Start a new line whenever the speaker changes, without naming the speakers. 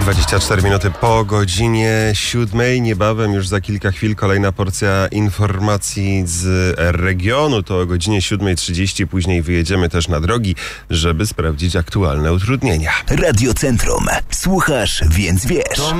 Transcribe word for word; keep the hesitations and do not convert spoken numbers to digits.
dwadzieścia cztery minuty po godzinie siódmej. Niebawem, już za kilka chwil, kolejna porcja informacji z regionu. To o godzinie siódmej trzydzieści. Później wyjedziemy też na drogi, żeby sprawdzić aktualne utrudnienia.
Radio Centrum. Słuchasz, więc wiesz.